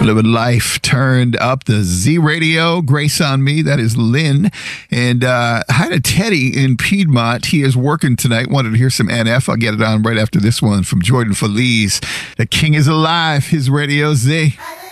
Living life turned up the Z Radio. Grace on me. That is Lynn. And hi to Teddy in Piedmont. He is working tonight. Wanted to hear some NF. I'll get it on right after this one from Jordan Feliz. The King is alive. His Radio Z.